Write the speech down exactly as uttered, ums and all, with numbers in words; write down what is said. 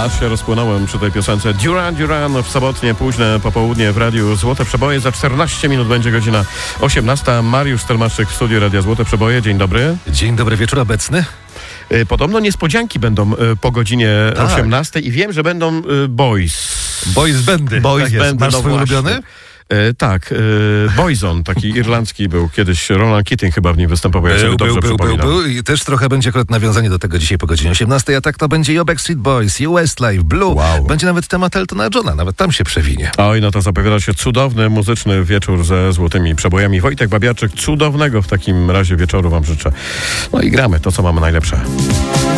Aż się rozpłynąłem przy tej piosence. Duran Duran w sobotnie, późne popołudnie w Radiu Złote Przeboje. Za czternaście minut będzie godzina osiemnasta. Mariusz Stelmaszczyk w studiu Radia Złote Przeboje. Dzień dobry. Dzień dobry, wieczór obecny. Podobno niespodzianki będą po godzinie tak. osiemnastej i wiem, że będą boys. Boys bandy. Boys tak bandy. Masz no swój właśnie. ulubiony? E, tak, e, Boyzone, taki irlandzki był. Kiedyś Roland Keating chyba w nim występował, jak sobie dobrze był, był, przypominam. był. I też trochę będzie akurat nawiązanie do tego dzisiaj po godzinie osiemnastej, a tak to będzie i Backstreet Boys, i Westlife, Blue. Wow. Będzie nawet temat Eltona Johna, nawet tam się przewinie. Oj, no to zapowiada się cudowny, muzyczny wieczór ze złotymi przebojami. Wojtek Babiarczyk, cudownego w takim razie wieczoru wam życzę. No i gramy to, co mamy najlepsze.